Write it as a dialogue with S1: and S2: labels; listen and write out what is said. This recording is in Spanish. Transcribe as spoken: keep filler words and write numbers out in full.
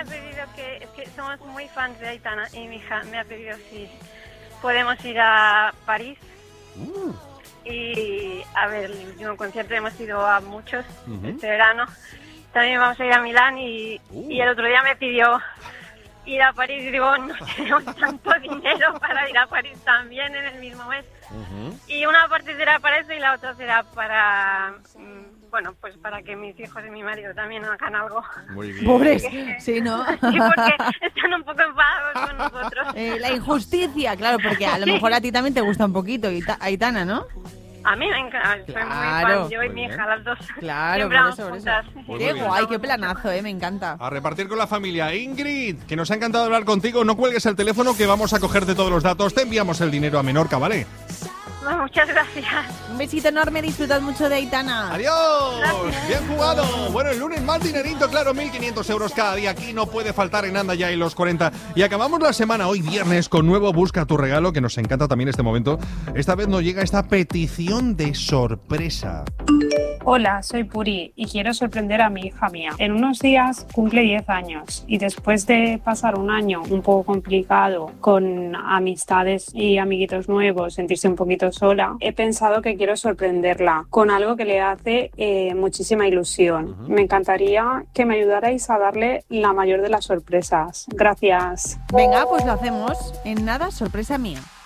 S1: ha pedido que, es que somos muy fans de Aitana y mi hija me ha pedido si podemos ir a París.
S2: Uh.
S1: Y a ver, el último concierto hemos ido a muchos
S2: Uh-huh.
S1: este verano. También vamos a ir a Milán y,
S2: Uh.
S1: y el otro día me pidió ir a París y digo, no tenemos tanto dinero para ir a París también en el mismo mes.
S2: Uh-huh.
S1: Y una parte será para eso y la otra será para, mm, bueno, pues para que mis hijos y mi marido también hagan algo.
S2: Muy bien.
S3: Pobres, sí, ¿no?
S1: Sí, porque están un poco enfadados con nosotros.
S3: Eh, la injusticia, claro, porque a lo mejor a ti también te gusta un poquito, Aita- Aitana, ¿no?
S1: A mí me encanta, soy
S3: Claro.
S1: muy fan, yo y
S2: Muy
S1: mi
S2: bien.
S1: hija, las dos.
S3: Claro,
S1: Siempre
S3: por
S1: vamos
S3: eso, por eso.
S1: juntas.
S2: Pues
S3: Qué
S2: muy bien.
S3: guay, qué planazo, eh, me encanta.
S2: A repartir con la familia. Ingrid, que nos ha encantado hablar contigo. No cuelgues el teléfono que vamos a cogerte todos los datos. Te enviamos el dinero a Menorca, ¿vale?
S1: No, muchas gracias.
S3: Un besito enorme, disfrutad mucho de Aitana.
S2: ¡Adiós!
S1: Gracias.
S2: ¡Bien jugado! Bueno, el lunes más dinerito, claro, mil quinientos euros cada día. Aquí no puede faltar en Anda Ya y los cuarenta. Y acabamos la semana hoy viernes con nuevo Busca tu regalo, que nos encanta también este momento. Esta vez nos llega esta petición de sorpresa.
S4: Hola, soy Puri y quiero sorprender a mi hija mía. En unos días cumple diez años y después de pasar un año un poco complicado con amistades y amiguitos nuevos, sentirse un poquito sola, he pensado que quiero sorprenderla con algo que le hace eh, muchísima ilusión.
S2: Uh-huh.
S4: Me encantaría que me ayudarais a darle la mayor de las sorpresas. Gracias.
S3: Venga, pues lo hacemos. En nada, sorpresa mía.